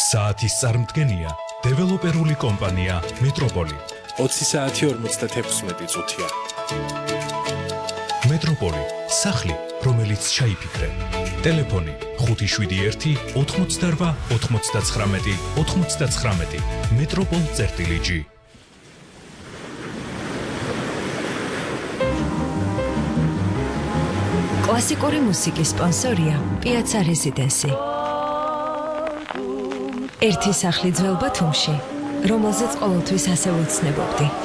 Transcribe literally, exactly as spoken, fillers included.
საათის წარმდგენია დეველოპერული კომპანია მეტროპოლი. ოცი საათი ორმოცდათექვსმეტი წუთია. მეტროპოლი, სახლი, რომელიც ჩაიფიქრე. ტელეფონი ხუთი შვიდი ერთი ოთხმოცდარვა ოთხმოცდაცხრამეტი ოთხმოცდაცხრამეტი. მეტროპოლ წერტილი ჯი. კლასიკური მუსიკის სპონსორია პიაცა რეზიდენსი. ერთი სახლი ძველ ბათუმში, რომელზეც ყოველთვის ასე ვუცნებობდი.